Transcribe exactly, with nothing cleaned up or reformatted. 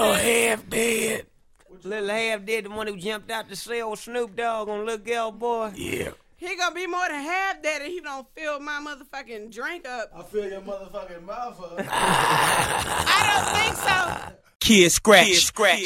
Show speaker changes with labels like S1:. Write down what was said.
S1: little half dead. Little half dead, the one who jumped out to see old Snoop Dogg on Little Girl Boy.
S2: Yeah.
S3: He gonna be more than half dead if he don't fill my motherfucking drink up.
S4: I fill your motherfucking mouth up.
S3: I don't think so.
S5: Kid Scratch. Kid Scratch.